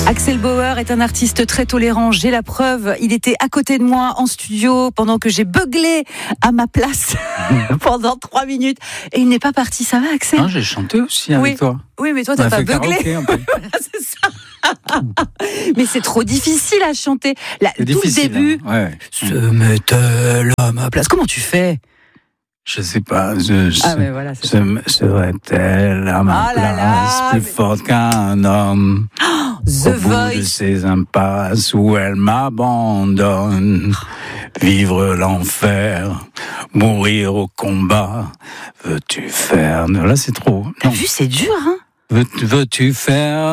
Axel Bauer est un artiste très tolérant, j'ai la preuve. Il était à côté de moi en studio pendant que j'ai beuglé à ma place pendant 3 minutes. Et il n'est pas parti, ça va Axel ? Non, j'ai chanté aussi avec toi. Oui, mais toi, t'as pas beuglé. Voilà, c'est ça. Mais c'est trop difficile à chanter. Tout difficile, le début, hein. se met-elle à ma place ? Comment tu fais ? Je sais pas, mais voilà, c'est ça. serait-elle à ma place plus forte qu'un homme The au bout Voice. de ces impasses où elle m'abandonne, vivre l'enfer, mourir au combat, veux-tu faire... Là, c'est trop. T'as vu, c'est dur, hein ? Veux-tu faire